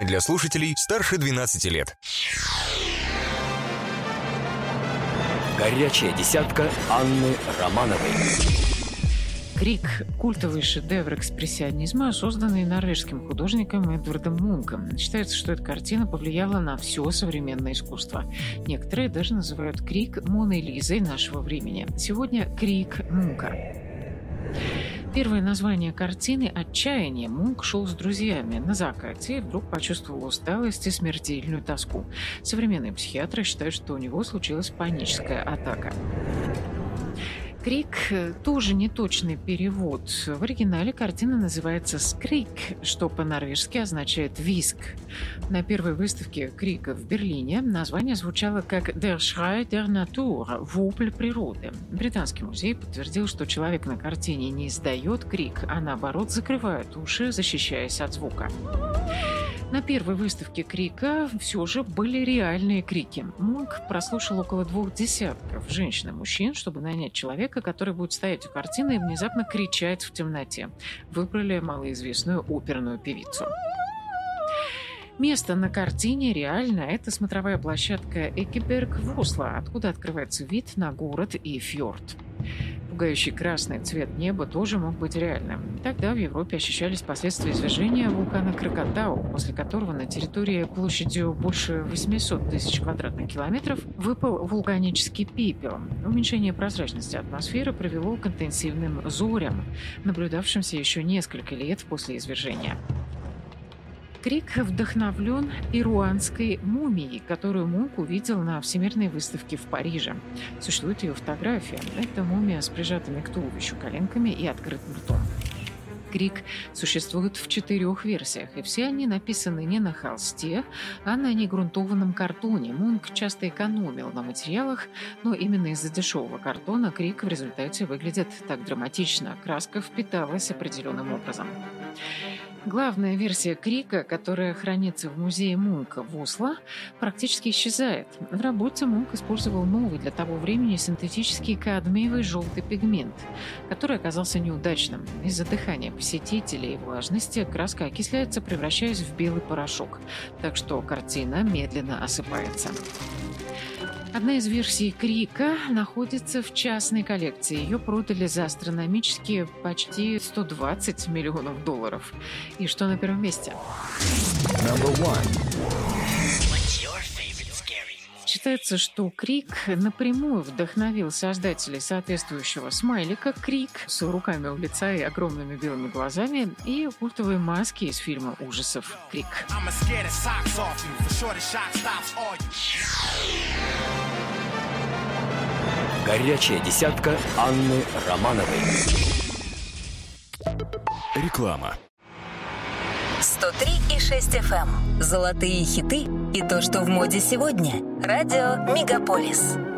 Для слушателей старше 12 лет. Горячая десятка Анны Романовой. «Крик» — культовый шедевр экспрессионизма, созданный норвежским художником Эдвардом Мунком. Считается, что эта картина повлияла на все современное искусство. Некоторые даже называют «Крик» Моной Лизой нашего времени. Сегодня «Крик» Мунка. Первое название картины «Отчаяние». Мунк шел с друзьями на закате и вдруг почувствовал усталость и смертельную тоску. Современные психиатры считают, что у него случилась паническая атака. «Крик» – тоже неточный перевод. В оригинале картина называется «Скрик», что по-норвежски означает «визг». На первой выставке «Крика» в Берлине название звучало как «Der Schrei der Natur» – «Вопль природы». Британский музей подтвердил, что человек на картине не издает крик, а наоборот закрывает уши, защищаясь от звука. На первой выставке «Крика» все же были реальные крики. Мунк прослушал около 20 женщин и мужчин, чтобы нанять человека, который будет стоять у картины и внезапно кричать в темноте. Выбрали малоизвестную оперную певицу. Место на картине реально – это смотровая площадка Экеберг в Осло, откуда открывается вид на город и фьорд. Пугающий красный цвет неба тоже мог быть реальным. Тогда в Европе ощущались последствия извержения вулкана Кракатау, после которого на территории площадью больше 800 тысяч квадратных километров выпал вулканический пепел. Уменьшение прозрачности атмосферы привело к интенсивным зорям, наблюдавшимся еще несколько лет после извержения. «Крик» вдохновлен перуанской мумией, которую Мунк увидел на Всемирной выставке в Париже. Существует ее фотография. Это мумия с прижатыми к туловищу коленками и открытым ртом. «Крик» существует в 4 версиях, и все они написаны не на холсте, а на негрунтованном картоне. Мунк часто экономил на материалах, но именно из-за дешевого картона «Крик» в результате выглядит так драматично. Краска впиталась определенным образом. Главная версия «Крика», которая хранится в музее Мунка в Осло, практически исчезает. В работе Мунк использовал новый для того времени синтетический кадмиевый желтый пигмент, который оказался неудачным. Из-за дыхания посетителей и влажности краска окисляется, превращаясь в белый порошок, так что картина медленно осыпается. Одна из версий «Крика» находится в частной коллекции. Ее продали за астрономические почти $120 миллионов. И что на первом месте? Считается, что «Крик» напрямую вдохновил создателей соответствующего смайлика «Крик» с руками у лица и огромными белыми глазами и культовой маски из фильма ужасов «Крик». Горячая десятка Анны Романовой. Реклама. 103,6 FM. Золотые хиты и то, что в моде сегодня. Радио Мегаполис.